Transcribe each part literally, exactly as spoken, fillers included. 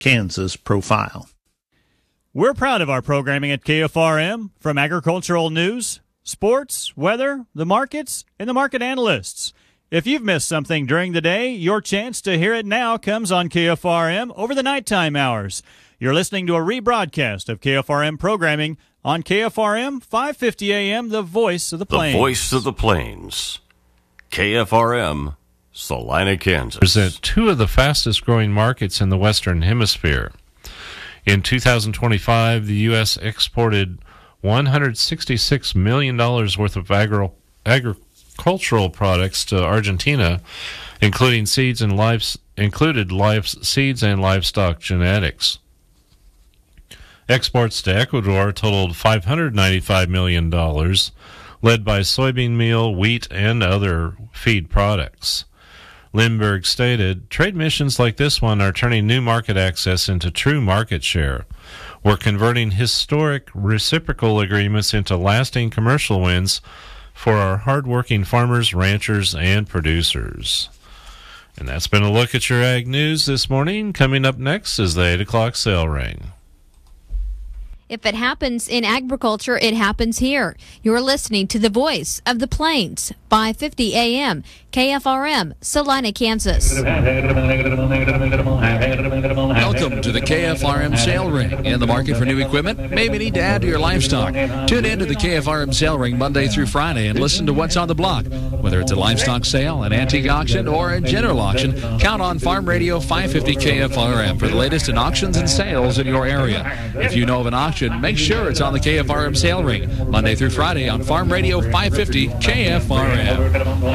Kansas profile. We're proud of our programming at K F R M, from agricultural news, sports, weather, the markets, and the market analysts. If you've missed something during the day, your chance to hear it now comes on K F R M over the nighttime hours. You're listening to a rebroadcast of K F R M programming on K F R M, five fifty A M, the voice of the plains. The voice of the plains. K F R M, Salina, Kansas. Present two of the fastest growing markets in the Western Hemisphere. In two thousand twenty-five, the U S exported one hundred sixty-six million dollars worth of agri- agricultural products to Argentina, including seeds and live, included live seeds and livestock genetics. Exports to Ecuador totaled five hundred ninety-five million dollars, led by soybean meal, wheat, and other feed products. Lindbergh stated, "Trade missions like this one are turning new market access into true market share. We're converting historic reciprocal agreements into lasting commercial wins for our hardworking farmers, ranchers, and producers." And that's been a look at your ag news this morning. Coming up next is the eight o'clock sale ring. If it happens in agriculture, it happens here. You're listening to the voice of the plains, five fifty A M, K F R M, Salina, Kansas. Welcome to the K F R M Sale Ring. In the market for new equipment? Maybe need to add to your livestock. Tune in to the K F R M Sale Ring Monday through Friday and listen to what's on the block. Whether it's a livestock sale, an antique auction, or a general auction, count on Farm Radio five fifty K F R M for the latest in auctions and sales in your area. If you know of an auction, make sure it's on the K F R M Sale Ring, Monday through Friday on Farm Radio five fifty K F R M.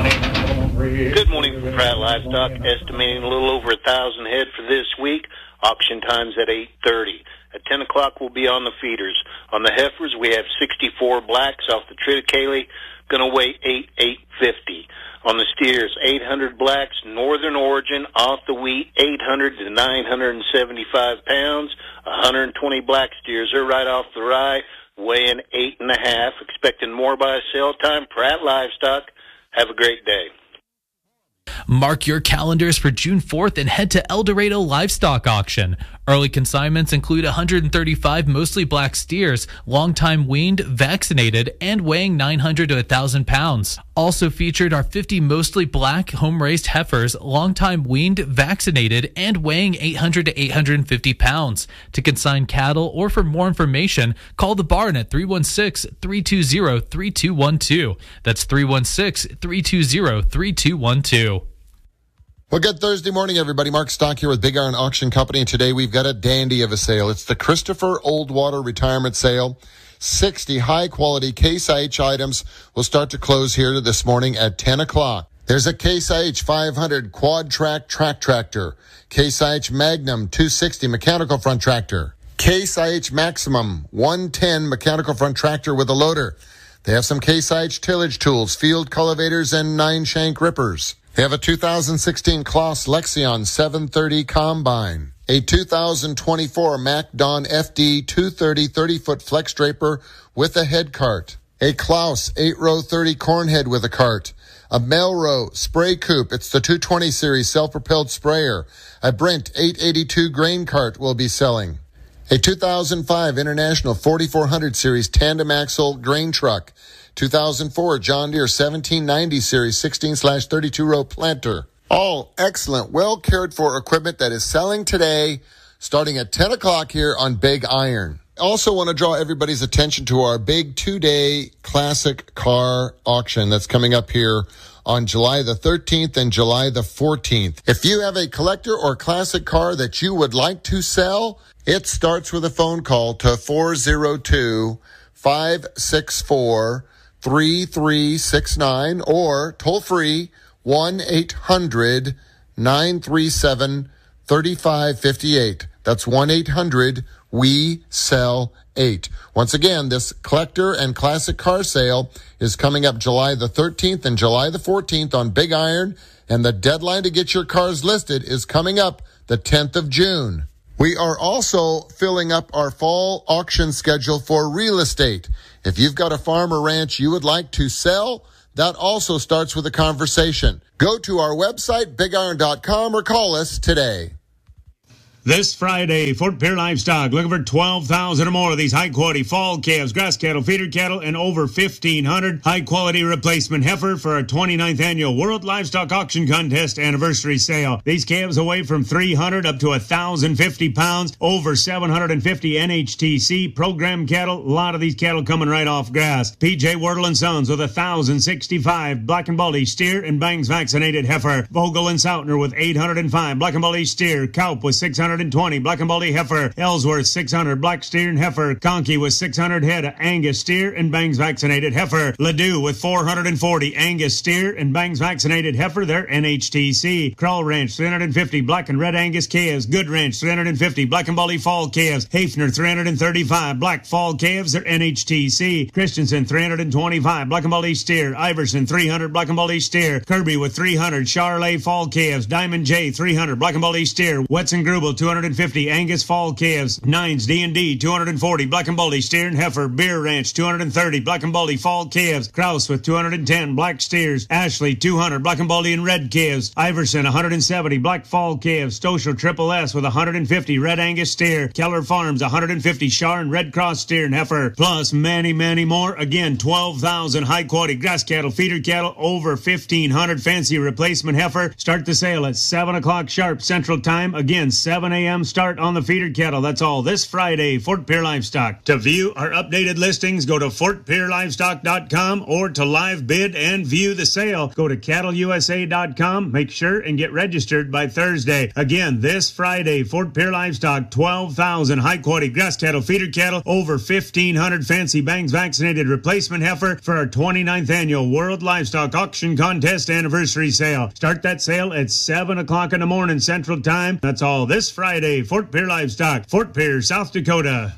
Good morning from Pratt Livestock, estimating a little over a thousand head for this week. Auction time's at eight thirty. At ten o'clock, we'll be on the feeders. On the heifers, we have sixty-four blacks off the Triticale, going to weigh eight eight fifty. On the steers, eight hundred blacks, northern origin, off the wheat, eight hundred to nine hundred seventy-five pounds. one hundred twenty black steers are right off the rye, weighing eight and a half. Expecting more by sale time. Pratt Livestock. Have a great day. Mark your calendars for June fourth and head to El Dorado Livestock Auction. Early consignments include one hundred thirty-five mostly black steers, long-time weaned, vaccinated, and weighing nine hundred to one thousand pounds. Also featured are fifty mostly black home-raised heifers, long-time weaned, vaccinated, and weighing eight hundred to eight hundred fifty pounds. To consign cattle or for more information, call the barn at three one six, three two zero, three two one two. That's three one six, three two zero, three two one two. Well, good Thursday morning, everybody. Mark Stock here with Big Iron Auction Company, and today we've got a dandy of a sale. It's the Christopher Oldwater Retirement Sale. sixty high-quality Case I H items will start to close here this morning at ten o'clock. There's a Case I H five hundred Quad Track Track Tractor, Case I H Magnum two sixty Mechanical Front Tractor, Case I H Maximum one ten Mechanical Front Tractor with a loader. They have some Case I H tillage tools, field cultivators, and nine-shank rippers. They have a two thousand sixteen Kloss Lexion seven thirty Combine, a two thousand twenty-four MacDon F D two thirty thirty-foot flex draper with a head cart, a Klaus eight row thirty corn head with a cart, a Melrow spray coupe, it's the two twenty series self-propelled sprayer, a Brent eight eighty-two grain cart will be selling, a two thousand five International forty-four hundred series tandem axle grain truck, two thousand four John Deere seventeen ninety series sixteen slash thirty-two row planter. All excellent, well cared for equipment that is selling today, starting at ten o'clock here on Big Iron. Also want to draw everybody's attention to our big two-day classic car auction that's coming up here on July the thirteenth and July the fourteenth. If you have a collector or classic car that you would like to sell, it starts with a phone call to four oh two, five six four, three three six nine or toll free one eight hundred, nine three seven, three five five eight. That's one eight hundred, we sell eight. Once again, this collector and classic car sale is coming up July the thirteenth and July the fourteenth on Big Iron, and the deadline to get your cars listed is coming up the tenth of June. We are also filling up our fall auction schedule for real estate. If you've got a farm or ranch you would like to sell, that also starts with a conversation. Go to our website, big iron dot com, or call us today. This Friday, Fort Pierre Livestock looking for twelve thousand or more of these high-quality fall calves, grass cattle, feeder cattle, and over fifteen hundred high-quality replacement heifer for our twenty-ninth annual World Livestock Auction Contest anniversary sale. These calves weigh from three hundred up to one thousand fifty pounds, over seven hundred fifty N H T C program cattle. A lot of these cattle coming right off grass. P J Wardle and Sons with one thousand sixty-five Black and Baldy steer and bangs vaccinated heifer. Vogel and Sautner with eight hundred five Black and Baldy steer. Kaup with six hundred twenty Black and Baldy heifer. Ellsworth six hundred black steer and heifer. Conkey with six hundred head of Angus steer and bangs vaccinated heifer. Ladue with four hundred forty Angus steer and bangs vaccinated heifer. They're N H T C. Crawl Ranch three hundred fifty black and red Angus calves. Good Ranch three hundred fifty Black and Baldy fall calves. Hafner three hundred thirty-five black fall calves. They're N H T C. Christensen three hundred twenty-five Black and Baldy steer. Iverson three hundred Black and Baldy steer. Kirby with three hundred Charolais fall calves. Diamond J three hundred Black and Baldy steer. Wetson Grubel two hundred fifty Angus fall calves. Nines D and D two hundred forty Black and Baldy steer and heifer. Beer Ranch two hundred thirty Black and Baldy fall calves. Kraus with two hundred ten black steers. Ashley two hundred Black and Baldy and red calves. Iverson one hundred seventy black fall calves. Stoschel Triple S with one hundred fifty red Angus steer. Keller Farms one hundred fifty Char and red cross steer and heifer. Plus many many more. Again, twelve thousand high quality grass cattle, feeder cattle, over fifteen hundred fancy replacement heifer. Start the sale at seven o'clock sharp Central Time. Again, seven a.m. start on the feeder cattle. That's all this Friday, Fort Pierre Livestock. To view our updated listings, go to fort pierre livestock dot com, or to live bid and view the sale, go to cattle u s a dot com. Make sure and get registered by Thursday. Again, this Friday, Fort Pierre Livestock, twelve thousand high quality grass cattle, feeder cattle, over fifteen hundred fancy bangs vaccinated replacement heifer for our twenty-ninth annual World Livestock Auction Contest anniversary sale. Start that sale at seven o'clock in the morning Central Time. That's all this Friday, Fort Pierre Livestock, Fort Pierre, South Dakota.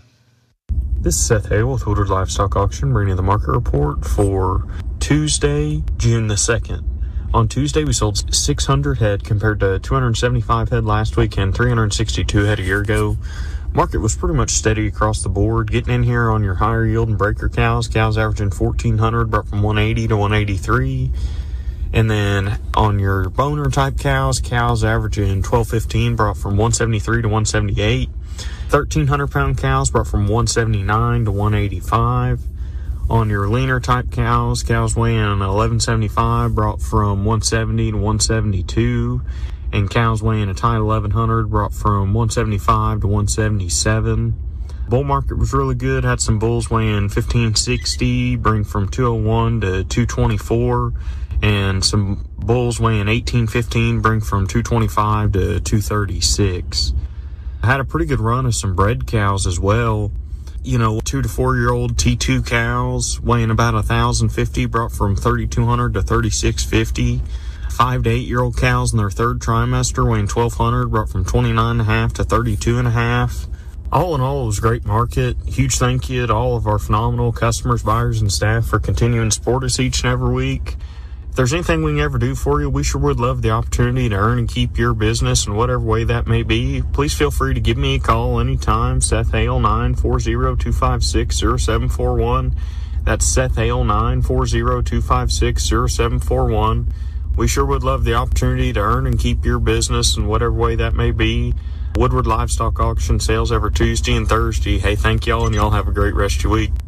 This is Seth Hale with Woodward Livestock Auction, bringing you the market report for Tuesday, June the second. On Tuesday, we sold six hundred head compared to two hundred seventy-five head last week and three hundred sixty-two head a year ago. Market was pretty much steady across the board. Getting in here on your higher yield and breaker cows, cows averaging fourteen hundred, brought from one eighty to one eighty-three. And then on your boner type cows, cows averaging twelve fifteen, brought from one seventy-three to one seventy-eight. thirteen hundred pound cows brought from one seventy-nine to one eighty-five. On your leaner type cows, cows weighing eleven seventy-five brought from one seventy to one seventy-two. And cows weighing a tight eleven hundred brought from one seventy-five to one seventy-seven. Bull market was really good. Had some bulls weighing fifteen sixty, bring from two oh one to two twenty-four. And some bulls weighing eighteen fifteen, bring from two twenty-five to two thirty-six. I had a pretty good run of some bred cows as well. You know, two to four year old T two cows weighing about one thousand fifty, brought from thirty-two hundred to thirty-six fifty. Five to eight year old cows in their third trimester weighing twelve hundred, brought from twenty-nine and a half to thirty-two and a half. All in all, it was a great market. Huge thank you to all of our phenomenal customers, buyers, and staff for continuing to support us each and every week. If there's anything we can ever do for you, we sure would love the opportunity to earn and keep your business in whatever way that may be. Please feel free to give me a call anytime. Seth Hale, nine four zero, two five six, zero seven four one. That's Seth Hale, nine four zero, two five six, zero seven four one. We sure would love the opportunity to earn and keep your business in whatever way that may be. Woodward Livestock Auction sales every Tuesday and Thursday. Hey, thank y'all, and y'all have a great rest of your week.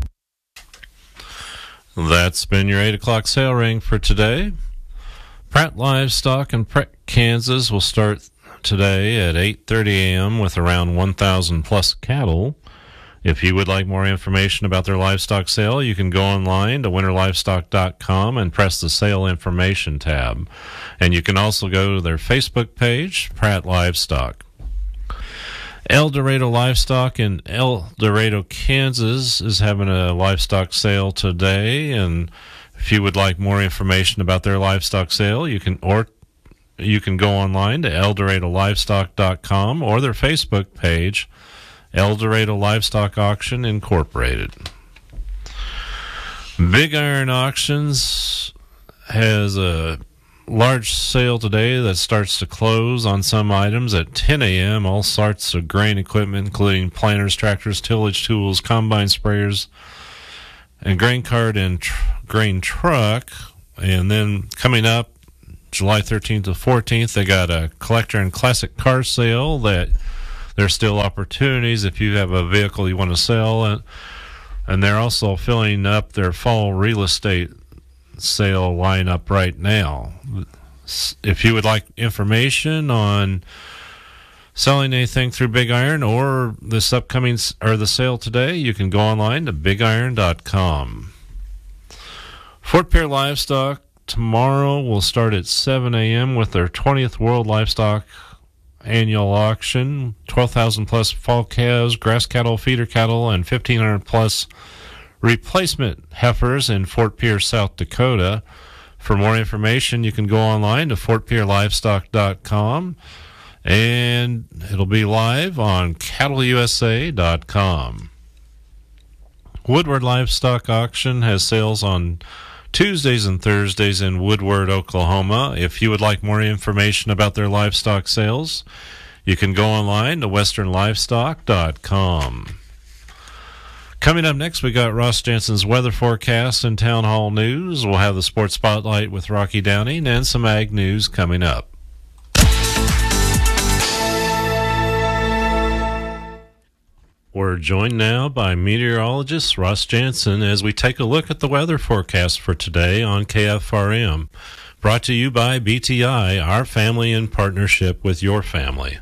That's been your eight o'clock sale ring for today. Pratt Livestock in Pratt, Kansas will start today at eight thirty a.m. with around one thousand plus cattle. If you would like more information about their livestock sale, you can go online to winter livestock dot com and press the Sale Information tab. And you can also go to their Facebook page, Pratt Livestock. El Dorado Livestock in El Dorado, Kansas is having a livestock sale today, and if you would like more information about their livestock sale, you can or you can go online to el dorado livestock dot com or their Facebook page, El Dorado Livestock Auction Incorporated. Big Iron Auctions has a large sale today that starts to close on some items at ten a.m. All sorts of grain equipment, including planters, tractors, tillage tools, combine sprayers, and grain cart and tr- grain truck. And then coming up July thirteenth to fourteenth, they got a collector and classic car sale that there's still opportunities if you have a vehicle you want to sell. And, and they're also filling up their fall real estate sale lineup right now. If you would like information on selling anything through Big Iron or this upcoming or the sale today, you can go online to big iron dot com. Fort Pierre Livestock tomorrow will start at seven a.m. with their twentieth World Livestock Annual Auction. twelve thousand plus fall calves, grass cattle, feeder cattle, and fifteen hundred plus replacement heifers in Fort Pierre, South Dakota. For more information, you can go online to fort pierre livestock dot com. And it'll be live on cattle u s a dot com. Woodward Livestock Auction has sales on Tuesdays and Thursdays in Woodward, Oklahoma. If you would like more information about their livestock sales, you can go online to western livestock dot com. Coming up next, we got Ross Jansen's weather forecast and town hall news. We'll have the sports spotlight with Rocky Downing and some ag news coming up. We're joined now by meteorologist Ross Jansen as we take a look at the weather forecast for today on K F R M. Brought to you by B T I, our family in partnership with your family.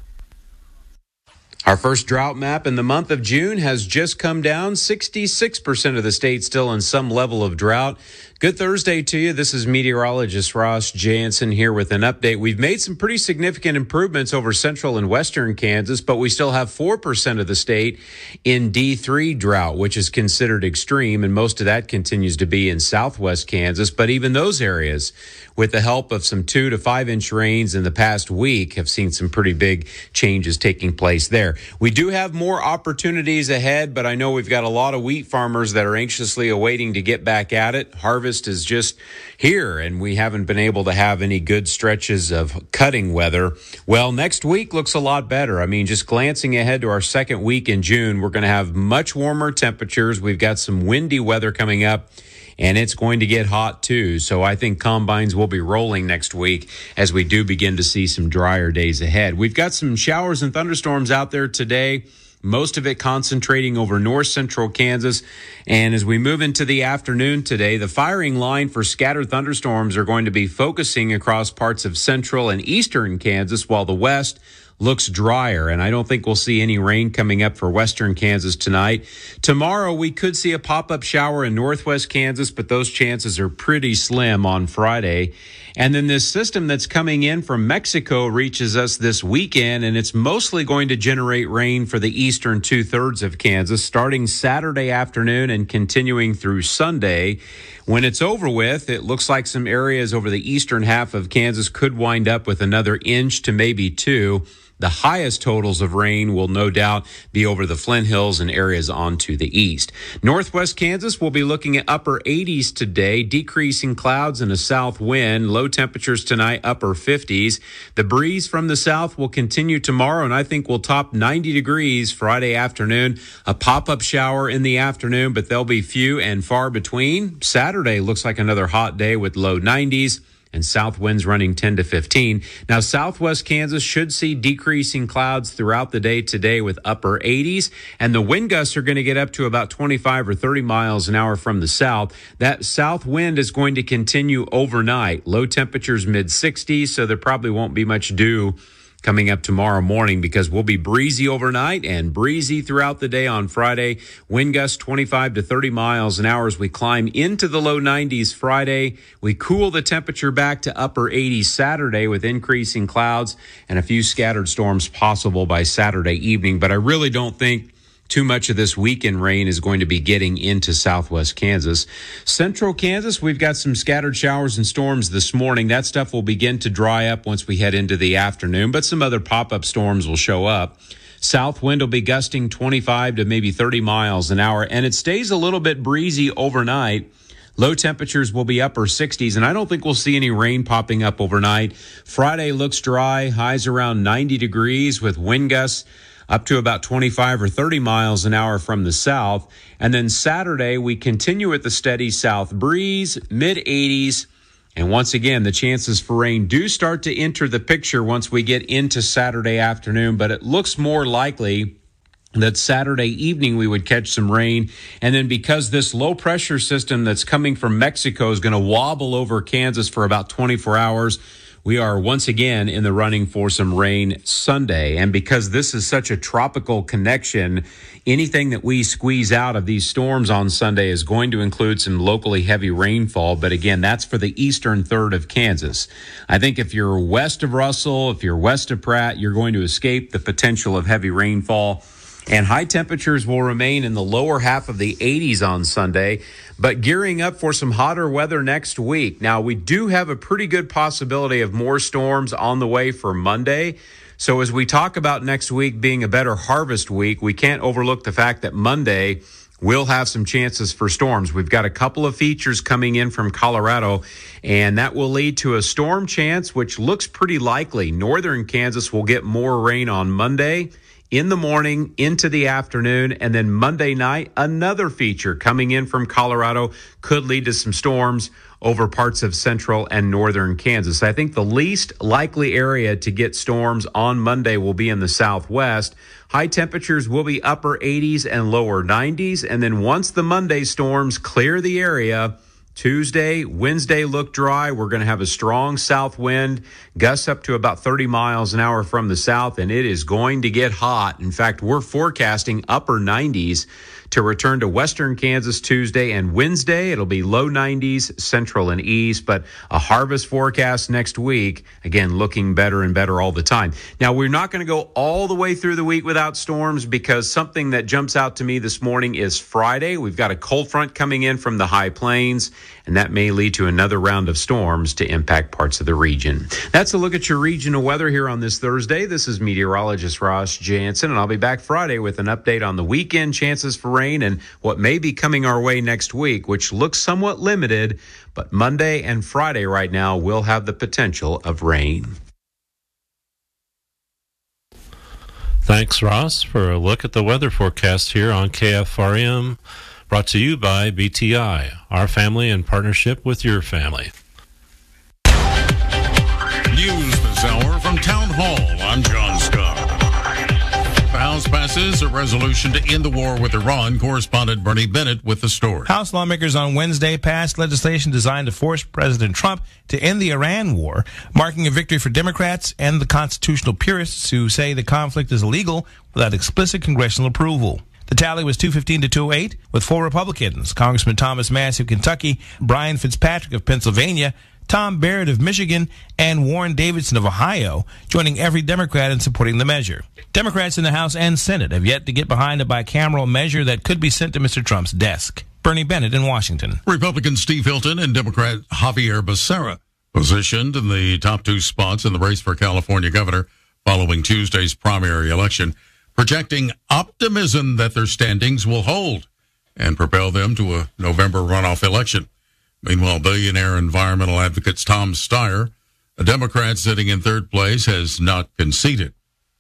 Our first drought map in the month of June has just come down. sixty-six percent of the state still in some level of drought. Good Thursday to you. This is meteorologist Ross Jansen here with an update. We've made some pretty significant improvements over central and western Kansas, but we still have four percent of the state in D three drought, which is considered extreme, and most of that continues to be in southwest Kansas. But even those areas, with the help of some two to five inch rains in the past week, have seen some pretty big changes taking place there. We do have more opportunities ahead, but I know we've got a lot of wheat farmers that are anxiously awaiting to get back at it. Harvest is just here, and we haven't been able to have any good stretches of cutting weather. Well, next week looks a lot better. I mean, just glancing ahead to our second week in June, we're going to have much warmer temperatures. We've got some windy weather coming up, and it's going to get hot too. So I think combines will be rolling next week as we do begin to see some drier days ahead. We've got some showers and thunderstorms out there today, most of it concentrating over north central Kansas. And as we move into the afternoon today, the firing line for scattered thunderstorms are going to be focusing across parts of central and eastern Kansas, while the west looks drier, and I don't think we'll see any rain coming up for western Kansas tonight. Tomorrow, we could see a pop-up shower in northwest Kansas, but those chances are pretty slim on Friday. And then this system that's coming in from Mexico reaches us this weekend, and it's mostly going to generate rain for the eastern two-thirds of Kansas, starting Saturday afternoon and continuing through Sunday. When it's over with, it looks like some areas over the eastern half of Kansas could wind up with another inch to maybe two. The highest totals of rain will no doubt be over the Flint Hills and areas onto the east. Northwest Kansas will be looking at upper eighties today, decreasing clouds and a south wind. Low temperatures tonight, upper fifties. The breeze from the south will continue tomorrow, and I think will top ninety degrees Friday afternoon. A pop-up shower in the afternoon, but they'll be few and far between. Saturday looks like another hot day with low nineties. And south winds running ten to fifteen. Now, southwest Kansas should see decreasing clouds throughout the day today with upper eighties. And the wind gusts are going to get up to about twenty-five or thirty miles an hour from the south. That south wind is going to continue overnight. Low temperatures mid sixties, so there probably won't be much dew coming up tomorrow morning because we'll be breezy overnight and breezy throughout the day on Friday. Wind gusts twenty-five to thirty miles an hour as we climb into the low nineties Friday. We cool the temperature back to upper eighties Saturday with increasing clouds and a few scattered storms possible by Saturday evening. But I really don't think too much of this weekend rain is going to be getting into southwest Kansas. Central Kansas, we've got some scattered showers and storms this morning. That stuff will begin to dry up once we head into the afternoon, but some other pop-up storms will show up. South wind will be gusting twenty-five to maybe thirty miles an hour, and it stays a little bit breezy overnight. Low temperatures will be upper sixties, and I don't think we'll see any rain popping up overnight. Friday looks dry, highs around ninety degrees with wind gusts up to about twenty-five or thirty miles an hour from the south. And then Saturday, we continue with the steady south breeze, mid eighties, And once again, the chances for rain do start to enter the picture once we get into Saturday afternoon, but it looks more likely that Saturday evening we would catch some rain. And then because this low pressure system that's coming from Mexico is going to wobble over Kansas for about twenty-four hours, we are once again in the running for some rain Sunday. And because this is such a tropical connection, anything that we squeeze out of these storms on Sunday is going to include some locally heavy rainfall. But again, that's for the eastern third of Kansas. I think if you're west of Russell, if you're west of Pratt, you're going to escape the potential of heavy rainfall. And high temperatures will remain in the lower half of the eighties on Sunday, but gearing up for some hotter weather next week. Now, we do have a pretty good possibility of more storms on the way for Monday. So as we talk about next week being a better harvest week, we can't overlook the fact that Monday will have some chances for storms. We've got a couple of features coming in from Colorado, and that will lead to a storm chance, which looks pretty likely. Northern Kansas will get more rain on Monday in the morning into the afternoon, and then Monday night, another feature coming in from Colorado could lead to some storms over parts of central and northern Kansas. I think the least likely area to get storms on Monday will be in the southwest. High temperatures will be upper eighties and lower nineties, and then once the Monday storms clear the area, Tuesday, Wednesday look dry. We're going to have a strong south wind, gusts up to about thirty miles an hour from the south, and it is going to get hot. In fact, we're forecasting upper nineties to return to western Kansas Tuesday and Wednesday. It'll be low nineties, central and east, but a harvest forecast next week, again, looking better and better all the time. Now, we're not going to go all the way through the week without storms because something that jumps out to me this morning is Friday. We've got a cold front coming in from the high plains, and that may lead to another round of storms to impact parts of the region. That's a look at your regional weather here on this Thursday. This is meteorologist Ross Jansen, and I'll be back Friday with an update on the weekend chances for rain and what may be coming our way next week, which looks somewhat limited, but Monday and Friday right now will have the potential of rain. Thanks, Ross, for a look at the weather forecast here on K F R M, brought to you by B T I, our family in partnership with your family. News this hour from Town Hall. I'm John Scott. The House passes a resolution to end the war with Iran. Correspondent Bernie Bennett with the story. House lawmakers on Wednesday passed legislation designed to force President Trump to end the Iran war, marking a victory for Democrats and the constitutional purists who say the conflict is illegal without explicit congressional approval. The tally was two fifteen to two oh eight, with four Republicans, Congressman Thomas Mass of Kentucky, Brian Fitzpatrick of Pennsylvania, Tom Barrett of Michigan, and Warren Davidson of Ohio, joining every Democrat in supporting the measure. Democrats in the House and Senate have yet to get behind a bicameral measure that could be sent to Mister Trump's desk. Bernie Bennett in Washington. Republican Steve Hilton and Democrat Javier Becerra positioned in the top two spots in the race for California governor following Tuesday's primary election, projecting optimism that their standings will hold and propel them to a November runoff election. Meanwhile, billionaire environmental advocates Tom Steyer, a Democrat sitting in third place, has not conceded.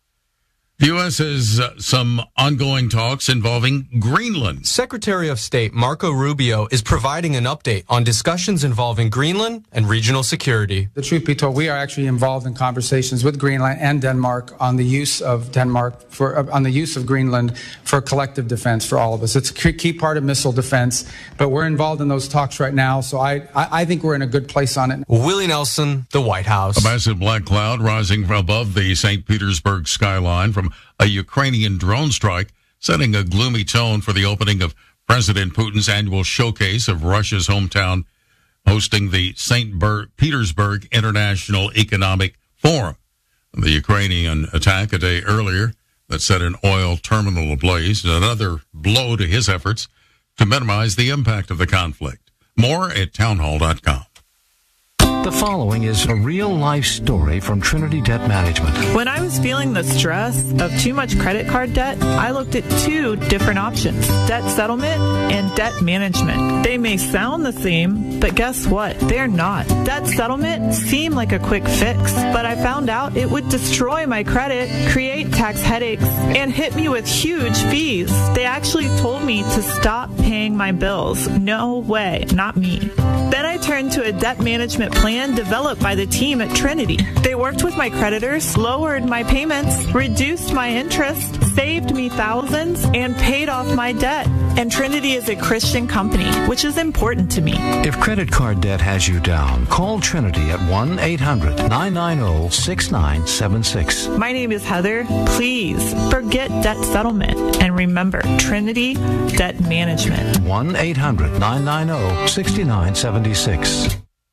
The U S has uh, some ongoing talks involving Greenland. Secretary of State Marco Rubio is providing an update on discussions involving Greenland and regional security. The truth be told, we are actually involved in conversations with Greenland and Denmark on the use of Denmark for uh, on the use of Greenland for collective defense for all of us. It's a key part of missile defense, but we're involved in those talks right now, so I, I, I think we're in a good place on it. Willie Nelson, the White House. A massive black cloud rising from above the Saint Petersburg skyline from a Ukrainian drone strike, setting a gloomy tone for the opening of President Putin's annual showcase of Russia's hometown, hosting the Saint Petersburg International Economic Forum. The Ukrainian attack a day earlier that set an oil terminal ablaze, another blow to his efforts to minimize the impact of the conflict. More at townhall dot com. The following is a real-life story from Trinity Debt Management. When I was feeling the stress of too much credit card debt, I looked at two different options, debt settlement and debt management. They may sound the same, but guess what? They're not. Debt settlement seemed like a quick fix, but I found out it would destroy my credit, create tax headaches, and hit me with huge fees. They actually told me to stop paying my bills. No way, not me. Then I turned to a debt management plan developed by the team at Trinity. They worked with my creditors, lowered my payments, reduced my interest, saved me thousands, and paid off my debt. And Trinity is a Christian company, which is important to me. If credit card debt has you down, call Trinity at one eight hundred nine nine zero six nine seven six. My name is Heather. Please forget debt settlement and remember Trinity Debt Management. one eight hundred nine nine zero six nine seven six.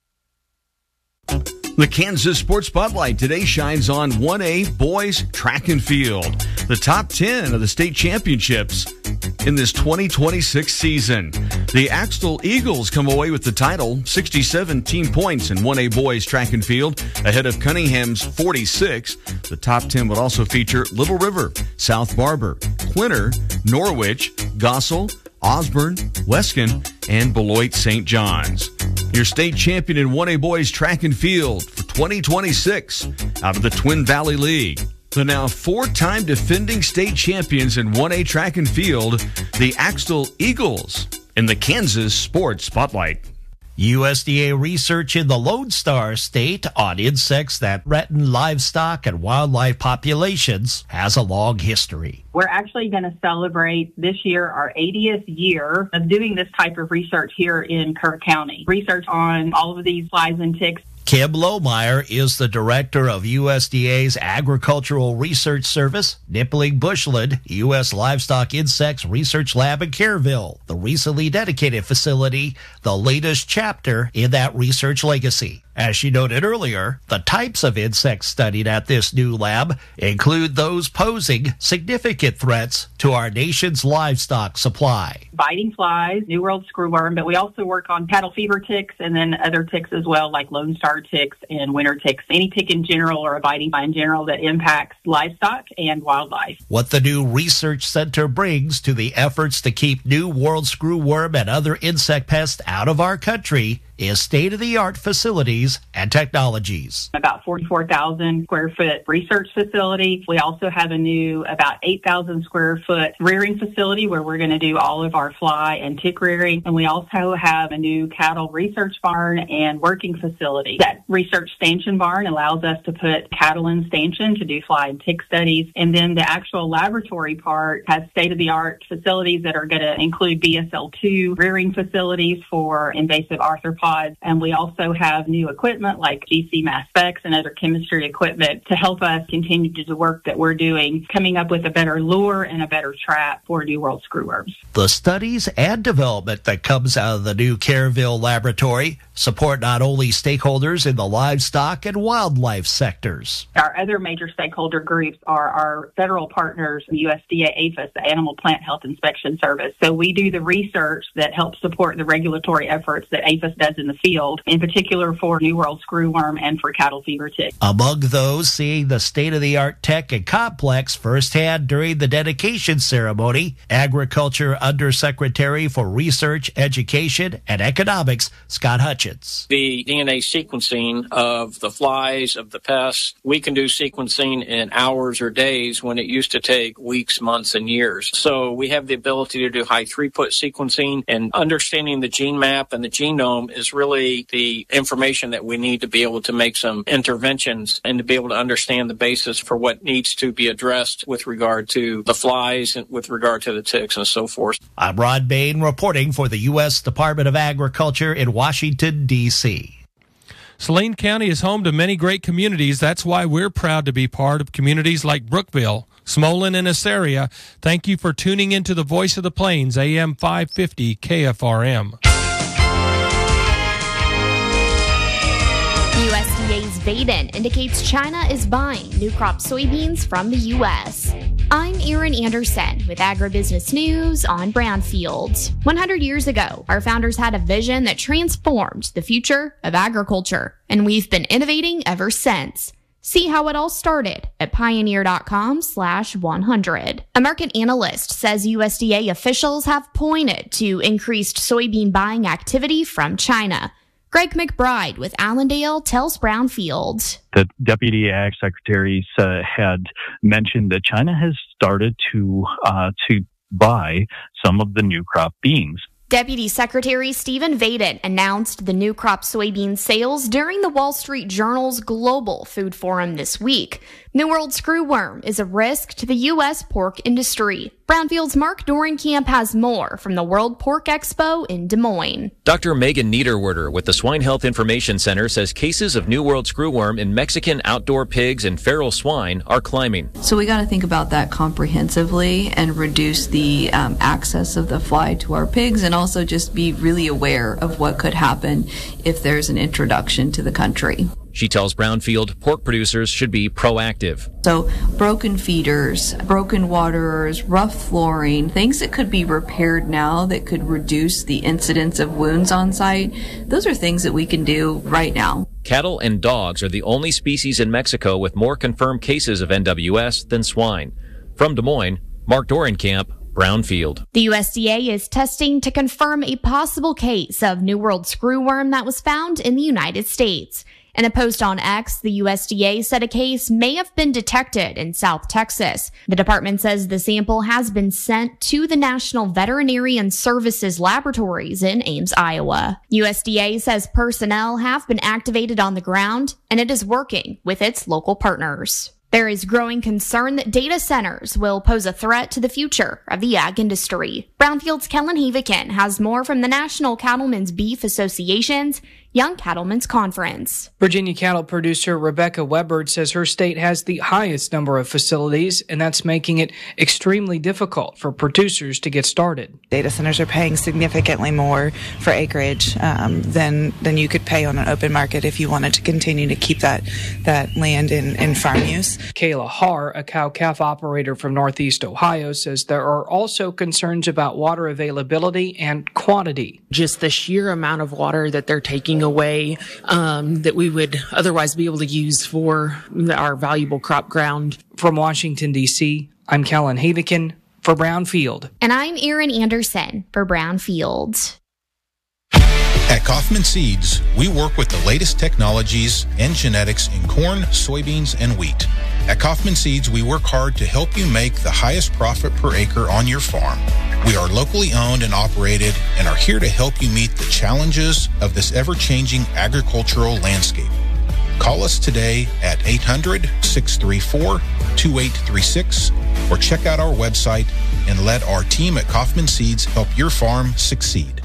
The Kansas Sports Spotlight today shines on one A boys track and field. The top ten of the state championships in this twenty twenty-six season. The Axtell Eagles come away with the title, sixty-seven team points in one A boys track and field, ahead of Cunningham's forty-six. The top ten would also feature Little River, South Barber, Quinter, Norwich, Gossel, Osborne, Weskin, and Beloit Saint John's. Your state champion in one A boys track and field for twenty twenty-six out of the Twin Valley League. The now four-time defending state champions in one A track and field, the Axtell Eagles, in the Kansas Sports Spotlight. U S D A research in the Lone Star State on insects that threaten livestock and wildlife populations has a long history. We're actually going to celebrate this year our eightieth year of doing this type of research here in Kerr County. Research on all of these flies and ticks. Kim Lohmeyer is the director of U S D A's Agricultural Research Service, Nippling Bushland, U S Livestock Insects Research Lab in Kerrville, the recently dedicated facility, the latest chapter in that research legacy. As she noted earlier, the types of insects studied at this new lab include those posing significant threats to our nation's livestock supply. Biting flies, New World screwworm, but we also work on cattle fever ticks and then other ticks as well, like Lone Star ticks and winter ticks. Any tick in general or a biting fly in general that impacts livestock and wildlife. What the new research center brings to the efforts to keep New World screwworm and other insect pests out of our country is state-of-the-art facilities and technologies. About forty-four thousand square foot research facility. We also have a new about eight thousand square foot rearing facility where we're going to do all of our fly and tick rearing. And we also have a new cattle research barn and working facility. That research stanchion barn allows us to put cattle in stanchion to do fly and tick studies. And then the actual laboratory part has state-of-the-art facilities that are going to include B S L two rearing facilities for invasive arthropods. And we also have new equipment like G C mass specs and other chemistry equipment to help us continue to do the work that we're doing, coming up with a better lure and a better trap for New World screwworms. The studies and development that comes out of the new Kerrville laboratory support not only stakeholders in the livestock and wildlife sectors. Our other major stakeholder groups are our federal partners, the U S D A APHIS, the Animal Plant Health Inspection Service. So we do the research that helps support the regulatory efforts that APHIS does in the field, in particular for New World screwworm and for cattle fever tick. Among those seeing the state-of-the-art tech and complex firsthand during the dedication ceremony, Agriculture Undersecretary for Research, Education, and Economics, Scott Hutchins. The D N A sequencing of the flies, of the pests, we can do sequencing in hours or days when it used to take weeks, months, and years. So we have the ability to do high throughput sequencing, and understanding the gene map and the genome is really the information that we need to be able to make some interventions and to be able to understand the basis for what needs to be addressed with regard to the flies and with regard to the ticks and so forth. I'm Ron Bain reporting for the U S Department of Agriculture in Washington, D C Saline County is home to many great communities. That's why we're proud to be part of communities like Brookville, Smolin, and Assaria. Thank you for tuning into the Voice of the Plains, A M five fifty K F R M. U S D A's Vaden indicates China is buying new crop soybeans from the U S. I'm Erin Anderson with Agribusiness News on Brownfield. one hundred years ago, our founders had a vision that transformed the future of agriculture, and we've been innovating ever since. See how it all started at pioneer.com slash 100. A market analyst says U S D A officials have pointed to increased soybean buying activity from China. Greg McBride with Allendale tells Brownfield. The Deputy Ag Secretary uh, had mentioned that China has started to uh, to buy some of the new crop beans. Deputy Secretary Stephen Vaden announced the new crop soybean sales during the Wall Street Journal's Global Food Forum this week. New World screwworm is a risk to the U S pork industry. Brownfield's Mark Dorenkamp has more from the World Pork Expo in Des Moines. Doctor Megan Niederwerder with the Swine Health Information Center says cases of New World screwworm in Mexican outdoor pigs and feral swine are climbing. So we got to think about that comprehensively and reduce the um, access of the fly to our pigs, and also just be really aware of what could happen if there's an introduction to the country. She tells Brownfield pork producers should be proactive. So broken feeders, broken waterers, rough flooring, things that could be repaired now that could reduce the incidence of wounds on site, those are things that we can do right now. Cattle and dogs are the only species in Mexico with more confirmed cases of N W S than swine. From Des Moines, Mark Dorenkamp, Brownfield. The U S D A is testing to confirm a possible case of New World screwworm that was found in the United States. In a post on X, the U S D A said a case may have been detected in South Texas. The department says the sample has been sent to the National Veterinarian Services Laboratories in Ames, Iowa. U S D A says personnel have been activated on the ground, and it is working with its local partners. There is growing concern that data centers will pose a threat to the future of the ag industry. Brownfield's Kellen Havikin has more from the National Cattlemen's Beef Association's Young Cattlemen's Conference. Virginia cattle producer Rebecca Webbard says her state has the highest number of facilities, and that's making it extremely difficult for producers to get started. Data centers are paying significantly more for acreage um, than than you could pay on an open market if you wanted to continue to keep that that land in, in farm use. Kayla Haar, a cow-calf operator from Northeast Ohio, says there are also concerns about water availability and quantity. Just the sheer amount of water that they're taking away um, that we would otherwise be able to use for our valuable crop ground. From Washington, D C, I'm Kellen Havikin for Brownfield. And I'm Erin Anderson for Brownfield. At Kaufman Seeds, we work with the latest technologies and genetics in corn, soybeans, and wheat. At Kaufman Seeds, we work hard to help you make the highest profit per acre on your farm. We are locally owned and operated and are here to help you meet the challenges of this ever-changing agricultural landscape. Call us today at eight hundred, six three four, two eight three six or check out our website and let our team at Kaufman Seeds help your farm succeed.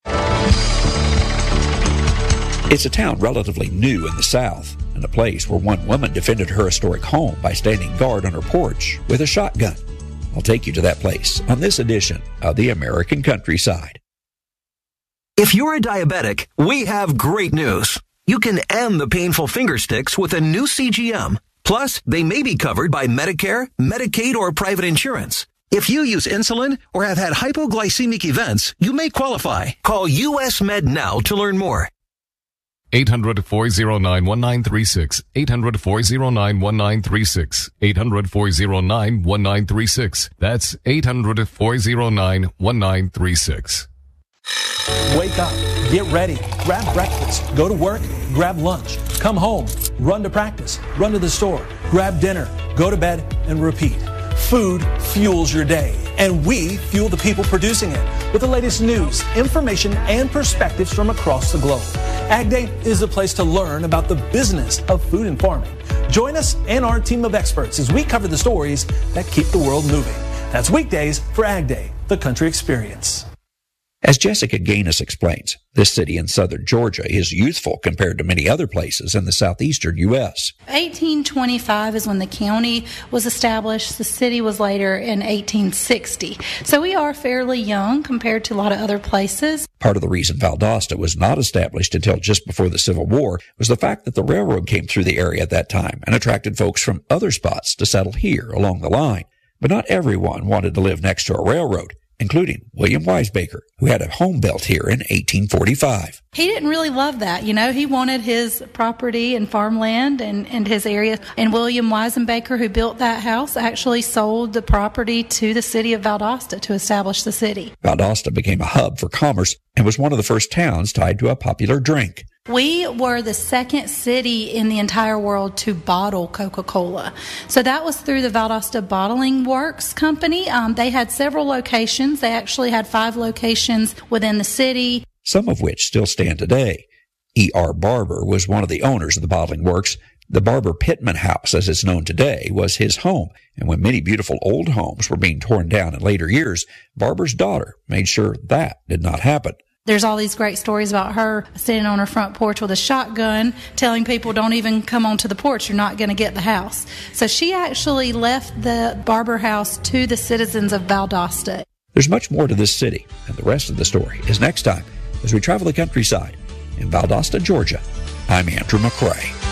It's a town relatively new in the South, and a place where one woman defended her historic home by standing guard on her porch with a shotgun. I'll take you to that place on this edition of the American Countryside. If you're a diabetic, we have great news. You can end the painful finger sticks with a new C G M. Plus, they may be covered by Medicare, Medicaid, or private insurance. If you use insulin or have had hypoglycemic events, you may qualify. Call U S Med now to learn more. eight hundred, four oh nine, one nine three six. eight hundred, four oh nine, one nine three six. eight hundred, four oh nine, one nine three six. That's eight hundred, four oh nine, one nine three six. Wake up, get ready, grab breakfast, go to work, grab lunch, come home, run to practice, run to the store, grab dinner, go to bed, and repeat. Food fuels your day, and we fuel the people producing it with the latest news, information, and perspectives from across the globe. Ag Day is a place to learn about the business of food and farming. Join us and our team of experts as we cover the stories that keep the world moving. That's weekdays for Ag Day, the country experience. As Jessica Gaines explains, this city in southern Georgia is youthful compared to many other places in the southeastern U S eighteen twenty-five is when the county was established. The city was later in eighteen sixty. So we are fairly young compared to a lot of other places. Part of the reason Valdosta was not established until just before the Civil War was the fact that the railroad came through the area at that time and attracted folks from other spots to settle here along the line. But not everyone wanted to live next to a railroad, including William Wisebaker, who had a home built here in eighteen forty-five. He didn't really love that. You know, he wanted his property and farmland and, and his area. And William Wisebaker, who built that house, actually sold the property to the city of Valdosta to establish the city. Valdosta became a hub for commerce and was one of the first towns tied to a popular drink. We were the second city in the entire world to bottle Coca-Cola. So that was through the Valdosta Bottling Works Company. Um, they had several locations. They actually had five locations within the city, some of which still stand today. E R. Barber was one of the owners of the bottling works. The Barber Pittman House, as it's known today, was his home. And when many beautiful old homes were being torn down in later years, Barber's daughter made sure that did not happen. There's all these great stories about her sitting on her front porch with a shotgun, telling people, don't even come onto the porch, you're not going to get the house. So she actually left the Barber house to the citizens of Valdosta. There's much more to this city, and the rest of the story is next time as we travel the countryside in Valdosta, Georgia. I'm Andrew McCrae.